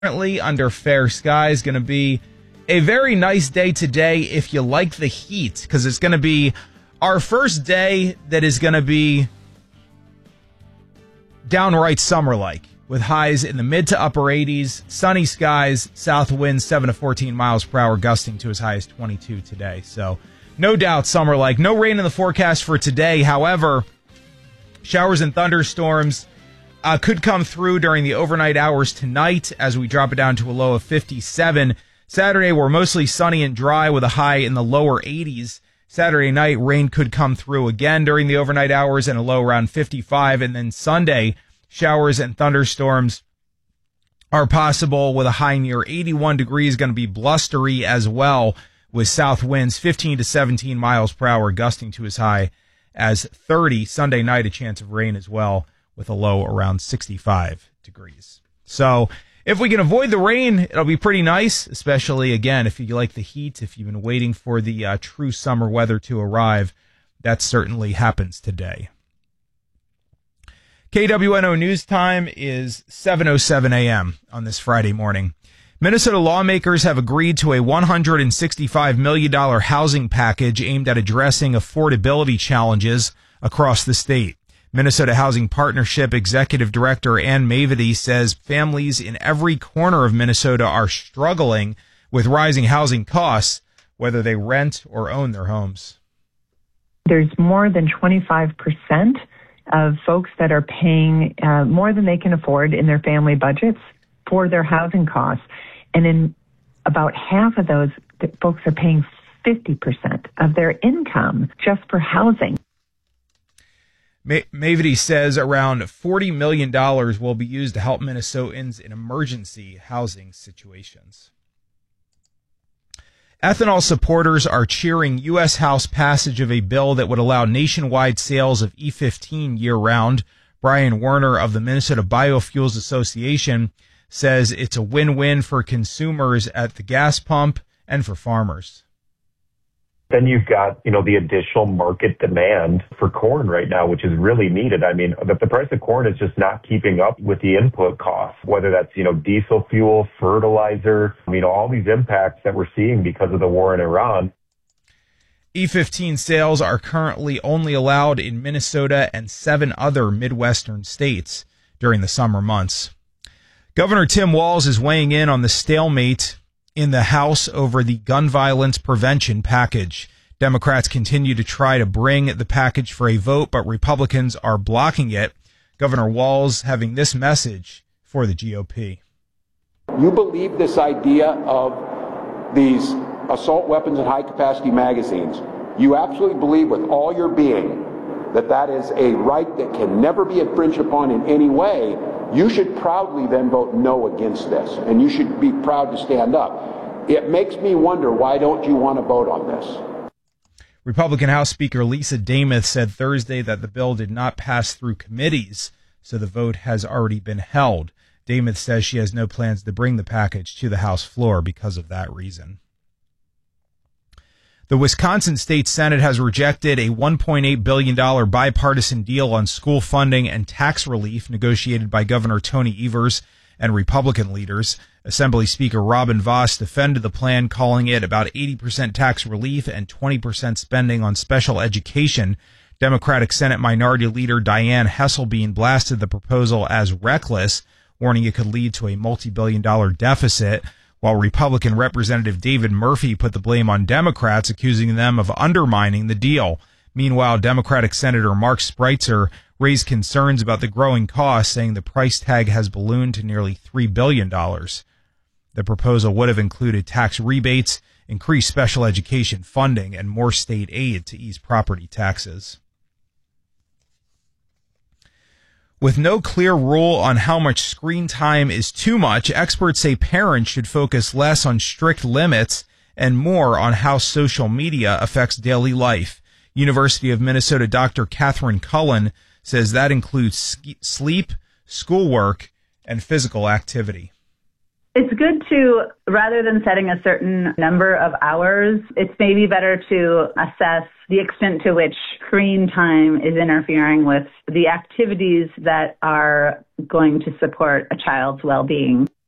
Currently under fair skies, going to be a very nice day today if you like the heat, because it's going to be our first day that is going to be downright summer-like, with highs in the mid to upper 80s, sunny skies, south winds 7 to 14 miles per hour, gusting to as high as 22 today. So no doubt summer-like. No rain in the forecast for today. However, showers and thunderstorms could come through during the overnight hours tonight as we drop it down to a low of 57. Saturday, we're mostly sunny and dry with a high in the lower 80s. Saturday night, rain could come through again during the overnight hours and a low around 55. And then Sunday, showers and thunderstorms are possible with a high near 81 degrees, going to be blustery as well with south winds 15 to 17 miles per hour, gusting to as high as 30. Sunday night, a chance of rain as well, with a low around 65 degrees. So if we can avoid the rain, it'll be pretty nice, especially, again, if you like the heat, if you've been waiting for the true summer weather to arrive. That certainly happens today. KWNO News Time is 7:07 a.m. on this Friday morning. Minnesota lawmakers have agreed to a $165 million housing package aimed at addressing affordability challenges across the state. Minnesota Housing Partnership Executive Director Ann Mavety says families in every corner of Minnesota are struggling with rising housing costs, whether they rent or own their homes. There's more than 25% of folks that are paying more than they can afford in their family budgets for their housing costs. And in about half of those, folks are paying 50% of their income just for housing. Mavety says around $40 million will be used to help Minnesotans in emergency housing situations. Ethanol supporters are cheering U.S. House passage of a bill that would allow nationwide sales of E15 year-round. Brian Werner of the Minnesota Biofuels Association says it's a win-win for consumers at the gas pump and for farmers. Then you've got, the additional market demand for corn right now, which is really needed. I mean, the price of corn is just not keeping up with the input costs, whether that's, diesel fuel, fertilizer, all these impacts that we're seeing because of the war in Iran. E15 sales are currently only allowed in Minnesota and 7 other Midwestern states during the summer months. Governor Tim Walz is weighing in on the stalemate in the House over the gun violence prevention package. Democrats continue to try to bring the package for a vote, but Republicans are blocking it. Governor Walz having this message for the GOP. You believe this idea of these assault weapons and high-capacity magazines. You absolutely believe with all your being that that is a right that can never be infringed upon in any way. You should proudly then vote no against this, and you should be proud to stand up. It makes me wonder, why don't you want to vote on this? Republican House Speaker Lisa Damuth said Thursday that the bill did not pass through committees, so the vote has already been held. Damuth says she has no plans to bring the package to the House floor because of that reason. The Wisconsin State Senate has rejected a $1.8 billion bipartisan deal on school funding and tax relief negotiated by Governor Tony Evers and Republican leaders. Assembly Speaker Robin Vos defended the plan, calling it about 80% tax relief and 20% spending on special education. Democratic Senate Minority Leader Dianne Hesselbein blasted the proposal as reckless, warning it could lead to a multi-billion-dollar deficit, while Republican Representative David Murphy put the blame on Democrats, accusing them of undermining the deal. Meanwhile, Democratic Senator Mark Spreitzer raised concerns about the growing costs, saying the price tag has ballooned to nearly $3 billion. The proposal would have included tax rebates, increased special education funding, and more state aid to ease property taxes. With no clear rule on how much screen time is too much, experts say parents should focus less on strict limits and more on how social media affects daily life. University of Minnesota Dr. Catherine Cullen says that includes sleep, schoolwork, and physical activity. It's good to, rather than setting a certain number of hours, it's maybe better to assess the extent to which screen time is interfering with the activities that are going to support a child's well-being.